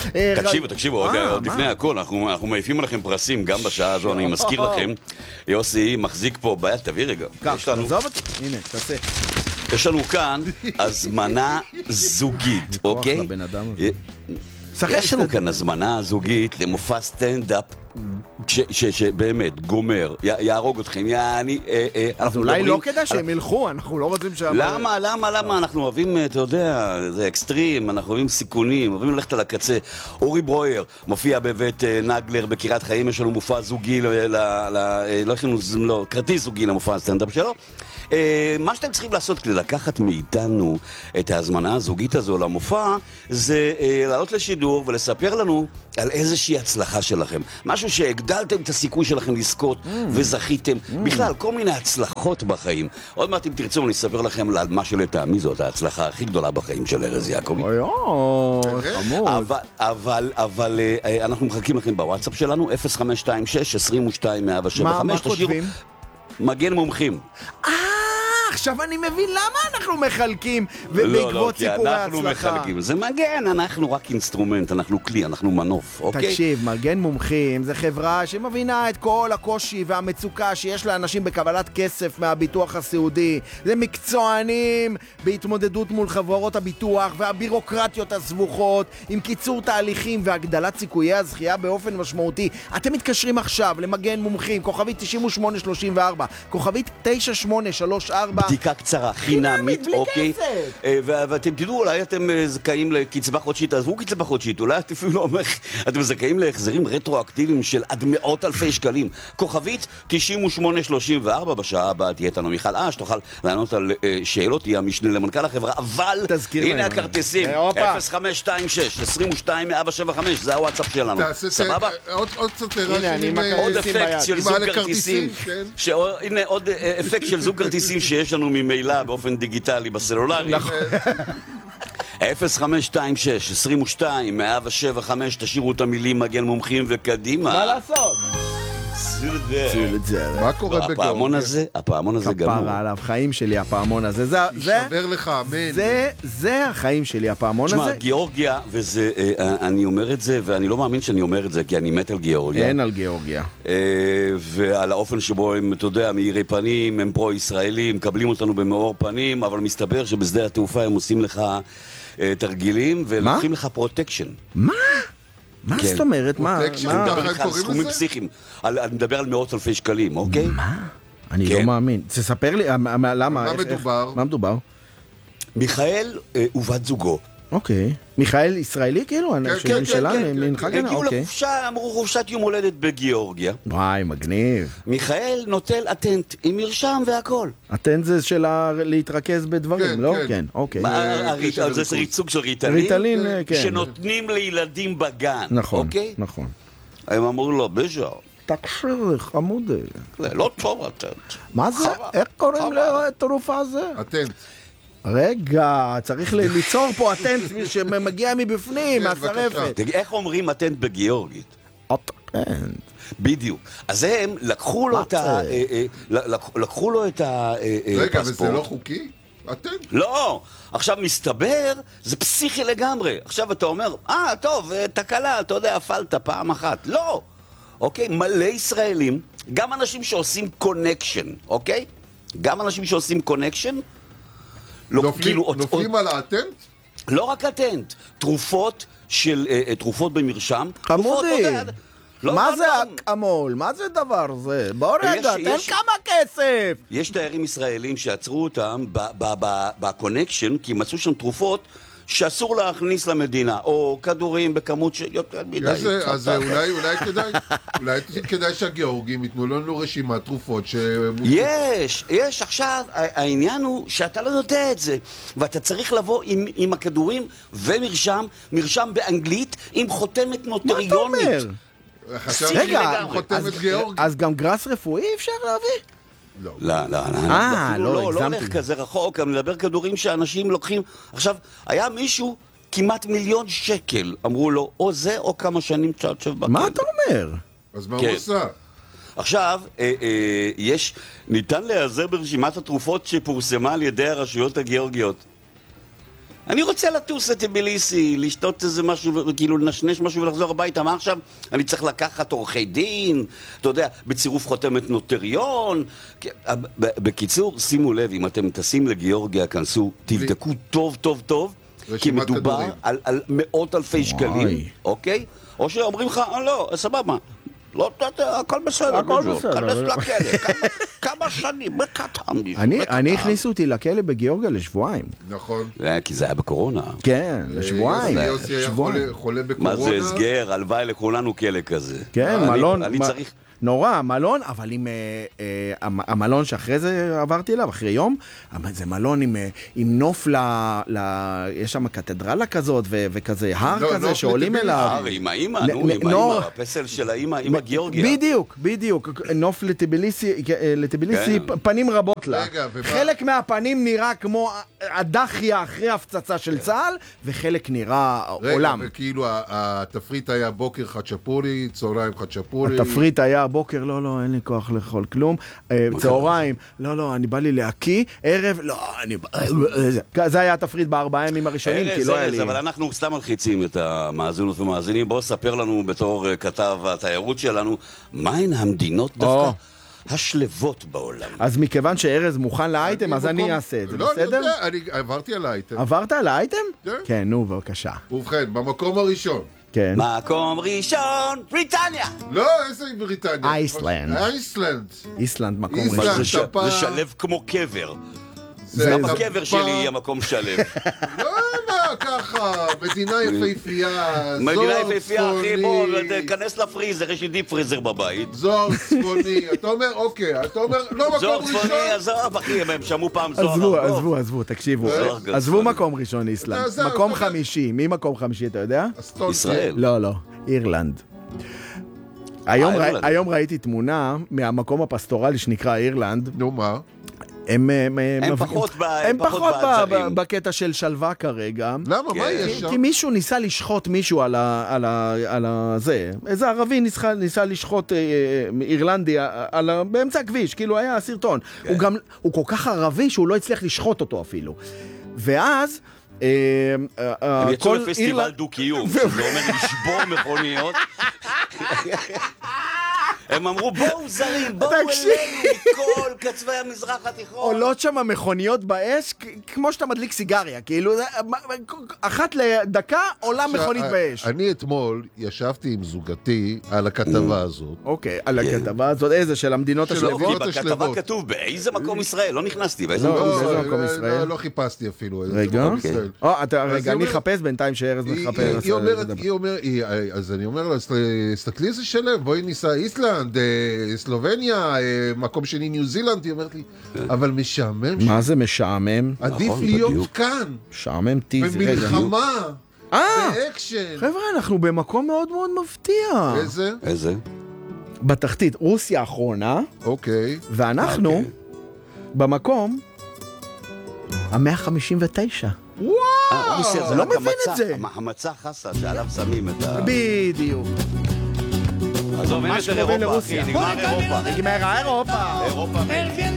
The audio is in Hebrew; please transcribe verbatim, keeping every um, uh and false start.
תקשיבו, תקשיבו, עוד לפני הכל, אנחנו מעיפים עליכם פרסים גם בשעה הזו, אני מזכיר לכם, יוסי מחזיק פה ביד, תביא רגע. כך, תעזוב אותי, הנה, תעשה. יש לנו כאן הזמנה זוגית, אוקיי? יש לנו כאן הזמנה זוגית למופע סטנדאפ שבאמת גומר, יהרוג אתכם, יעני... אז אולי לא כדאי שהם ילכו, אנחנו לא רוצים ש... למה, למה, למה? אנחנו אוהבים, אתה יודע, זה אקסטרים, אנחנו אוהבים סיכונים, אוהבים ללכת על הקצה. אורי ברויר מופיע בבית נגלר בקירת חיים, יש לנו מופע זוגי, לא הכנו, לא, כרטיס זוגי למופע הסטנדאפ שלו. מה שאתם צריכים לעשות כדי לקחת מאיתנו את ההזמנה הזוגית הזו למופע, זה לעלות לשידור ולספר לנו על איזושהי הצלחה שלכם. משהו שהגדלתם את הסיכוי שלכם לזכות וזכיתם. בכלל, כל מיני הצלחות בחיים. עוד מעט אם תרצו, אני אספר לכם על מה שלטעמי זאת ההצלחה הכי גדולה בחיים של ארז יעקבי. אוי, חמוד. אבל, אבל אנחנו מחכים לכם בוואטסאפ שלנו, אפס חמש שתיים שש עשרים ושתיים מאה שבע חמש. מה כותבים? מגן מומחים. אה, עכשיו אני מבין למה אנחנו מחלקים ובעקבות סיפורי ההצלחה. לא, לא, כי אנחנו מחלקים. זה מגן, אנחנו רק אינסטרומנט, אנחנו כלי, אנחנו מנוף, אוקיי? תקשיב, מגן מומחים זה חברה שמבינה את כל הקושי והמצוקה שיש לאנשים בקבלת כסף מהביטוח הסיעודי. זה מקצוענים בהתמודדות מול חברות הביטוח והבירוקרטיות הסבוכות, עם קיצור תהליכים והגדלת סיכויי הזכייה באופן משמעותי. אתם מתקשרים עכשיו למגן מומחים, כוכבית תשעים ושמונה שלושים וארבע, כוכבית תשע שמונה שלוש ארבע. בדיקה קצרה, חינמית, אוקיי? ואתם תדעו, אולי אתם זכאים לקצבה חודשית, עזבו קצבה חודשית, אולי אפילו אומר, אתם זכאים להחזרים רטרואקטיביים של עד מאות אלפי שקלים. כוכבית תשעים ושמונה שלושים וארבע, בשעה הבאה תהיה תנו מיכל אש, תוכל לענות על שאלות, תהיה המשנה למנכ"ל החברה, אבל הנה הכרטיסים, אפס חמש שתיים שש עשרים ושתיים מאה שבע חמש, זה הוואטסאפ שלנו. סבבה? עוד סטרה עוד אפקט של זוג כרטיסים, הנה עוד אפקט של זוג כרטיסים שיש לנו ממילא באופן דיגיטלי בסלולרי. אפס חמש שתיים שש עשרים ושתיים מאה שבע חמש, תשאירו את המילים מגן מומחים וקדימה. מה לעשות? מה קורה בגאורגיה? הפעמון הזה, הפעמון הזה גמור. כפרה עליו, חיים שלי הפעמון הזה. ישבר לך, אמן. זה החיים שלי הפעמון הזה. תשמע, גיאורגיה, ואני אומר את זה, ואני לא מאמין שאני אומר את זה, כי אני מת על גיאורגיה. אין על גיאורגיה. ועל האופן שבו הם, אתה יודע, מאירי פנים, הם פרו-ישראלים, מקבלים אותנו במאור פנים, אבל מסתבר שבשדה התעופה הם עושים לך תרגילים, ולוקחים לך פרוטקשן. מה? מה זאת אומרת? מה? אני מדבר לך על סכומים פסיכיים, אני מדבר על מאות אלפי שקלים, אוקיי? מה? אני לא מאמין. תספר לי, למה? מה מדובר? מה מדובר? מיכאל ובת זוגו. אוקיי. מיכאל ישראלי כאילו? כן, כן, כן. הגיעו לחופשה, אמרו חופשת יום הולדת בגיאורגיה. וואי, מגניב. מיכאל נוטל אטנט עם מרשם והכל. אטנט זה של להתרכז בדברים, לא? כן, אוקיי. זה ריצוג של ריטלין. ריטלין, כן. שנותנים לילדים בגן. נכון, אוקיי? נכון. הם אמרו לו, בז'ר. תקשיר, חמודי. זה לא טוב אטנט. מה זה? איך קוראים לתרופה הזה? אטנט. רגע, צריך ליצור פה אטנט שמגיע מבפנים, מהשרפת. איך אומרים אטנט בגיאורגית? אטנט. בדיוק. אז הם לקחו לו את ה... לקחו לו את הפספורט. רגע, וזה לא חוקי? אטנט? לא! עכשיו מסתבר, זה פסיכי לגמרי. עכשיו אתה אומר, אה, טוב, תקלה, אתה יודע, אפלת פעם אחת. לא! אוקיי? מלא ישראלים, גם אנשים שעושים קונקשן, אוקיי? גם אנשים שעושים קונקשן, נופלים על האטנט? לא רק אטנט, תרופות של, תרופות במרשם. חמודי, מה זה אקמול? מה זה דבר זה? בוא רגע, תן כמה כסף. יש תיירים ישראלים שעצרו אותם בקונקשן, כי מצאו שם תרופות שאסור להכניס למדינה, או כדורים בכמות של יותר מדי. אז אולי, אולי כדאי, אולי כדאי שהגיאורגים ייתנו לנו רשימת תרופות ש... יש, יש. עכשיו, העניין הוא שאתה לא יודע את זה, ואתה צריך לבוא עם, עם הכדורים ומרשם, מרשם באנגלית, עם חותמת נוטריונית. מה אתה אומר? רגע, אז גם גרס רפואי אפשר להביא? לא, לא, לא, אה, לא, לא, לא הולך כזה רחוק, אני מדבר כדורים שאנשים לוקחים. עכשיו, היה מישהו כמעט מיליון שקל, אמרו לו, או זה או כמה שנים צ'אצ'ב בכלא. מה אתה אומר? אז מה הוא עושה? עכשיו, יש, ניתן להיעזר ברשימת התרופות שפורסמה על ידי הרשויות הגיאורגיות. אני רוצה לטוס לטביליסי, לשתות איזה משהו, כאילו לנשנש משהו ולחזור הביתה. מה עכשיו? אני צריך לקחת עורכי דין, אתה יודע, בצירוף חותמת נוטריון. בקיצור, שימו לב, אם אתם טסים לגיאורגיה, כנסו, תבדקו טוב טוב טוב, כי מדובר על, על מאות אלפי שקלים, אוקיי? או שאומרים לך, אה, לא, סבבה. לא, הכל בסדר, הכל בסדר. כנס לכלא, כמה שנים, בקטן. אני הכניסו אותי לכלא בגיאורגיה לשבועיים. נכון. כי זה היה בקורונה. כן, לשבועיים. יוסי היה חולה בקורונה. מה זה הסגר? הלוואי לכולנו כלא כזה. כן, מלון. אני צריך... נורא, מלון, אבל עם אה, אה, המלון שאחרי זה עברתי אליו, אחרי יום, זה מלון עם, אה, עם נוף ל, ל... יש שם קתדרלה כזאת ו, וכזה הר לא, כזה שעולים אליו. הר עם האמא, נו, עם האמא, הפסל של האמא, אמא גיאורגיה. בדיוק, בדיוק, נוף לטביליסי, לטביליסי כן. פנים רבות לה. רגע, ובא... חלק מהפנים נראה כמו הדחיה אחרי הפצצה של צה"ל, וחלק נראה רגע, עולם. וכאילו התפריט היה בוקר חצ'פורי, צהריים חצ'פורי. התפריט היה בוקר, לא, לא, אין לי כוח לאכול כלום. צהריים, לא, לא, אני בא לי להקיא. ערב, לא, אני... זה היה התפריט בארבעה ימים הראשונים, כי לא היה לי... אבל אנחנו סתם מלחיצים את המאזינות ומאזינים. בואו ספר לנו בתור כתב התיירות שלנו, מהן המדינות דווקא השלבות בעולם. אז מכיוון שארז מוכן לאייטם, אז אני אעשה את זה, בסדר? לא, אני יודע, אני עברתי על האייטם. עברת על האייטם? כן. כן, נו, בבקשה. ובכן, במקום הראשון. כן. מקום ראשון, בריטניה! לא, איזה בריטניה? אייסלנד. אייסלנד. איסלנד, מקום איסלנד. ראשון. זה ש- זה שלב כמו קבר. זה גם טפה- הקבר שלי יהיה מקום שלב. לא, מה, ככה, מדינה יפהפייה, מדינה זוהר יפהפייה, אחי, בוא, צפוני, כנס לפריזר, יש לי דיפ פריזר בבית. זוהר צפוני, אתה אומר, אוקיי, אתה אומר, לא זוהר מקום צפוני, ראשון, עזוב, אחי, הם שמעו פעם זוהר. עזבו, ארגוב. עזבו, עזבו, תקשיבו. זוהר גצפני. עזבו מקום ראשון איסלנד. עזוב, מקום עזוב. חמישי. מי מקום חמישי, אתה יודע? אסטון, ישראל. לא, לא, אירלנד. היום אה, ראי- אירלנד. היום ראיתי תמונה מהמקום הפסטורלי שנקרא אירלנד. נו מה? הם, הם, הם פחות ב- הם הם פחות פחות ב- בעצבים. ב- בקטע של שלווה כרגע. למה, מה כן. יש כי שם? מישהו ניסה לשחוט מישהו על ה... על ה... על ה... זה. איזה ערבי ניסה, ניסה לשחוט אה, אה, אירלנדי על ה... באמצע הכביש, כאילו היה סרטון. הוא גם, הוא כל כך ערבי שהוא לא הצליח לשחוט אותו אפילו. ואז... אה, אה, הם יצאו כל לפסטיבל אירלנד- דו-קיום, שזה אומר לשבור מכוניות. הם אמרו, בואו זרים, בואו תקשיב. אלינו מכל קצווי המזרח התיכון. עולות שם מכוניות באש, כ- כמו שאתה מדליק סיגריה, כאילו, זה- אחת לדקה עולה מכונית עכשיו, באש. אני אתמול ישבתי עם זוגתי על הכתבה הזאת. אוקיי, על הכתבה הזאת, איזה, של המדינות של לא, השלבות? כי המדינות בכתבה השלבות. כתוב באיזה מקום ישראל, לא נכנסתי, באיזה לא, מקום באיזה ישראל. מקום לא, ישראל? לא, לא חיפשתי אפילו. איזה רגע. מקום אוקיי. ישראל. או, אתה, אז רגע, היא אני אומרת- אחפש בינתיים שארז היא- מחפש. היא- אז, היא אומרת, אה, היא אומרת, היא- אז אני אומר לה, תסתכלי איזה שלב, בואי ניסע איסלנד, אה, סלובניה, אה, מקום שני ניו זילנד, היא אומרת לי, אבל משעמם, מה זה משעמם? עדיף נכון, להיות בדיוק. כאן, משעמם טיז, רגע. במלחמה, אה, באקשן. חבר'ה, אנחנו במקום מאוד מאוד מפתיע. איזה? איזה? בתחתית, רוסיה האחרונה, אוקיי. ואנחנו אוקיי. במקום ה-מאה חמישים ותשע. וואו! אה, רוסיה, זה לא רק מבין המצע- את זה. המצע חסה שעליו שמים את ה... בדיוק. עזוב, אין ממש יותר קרובים אירופה, לרוסיה. אחי, נגמר אירופה. נגמר אירופה. אירופה.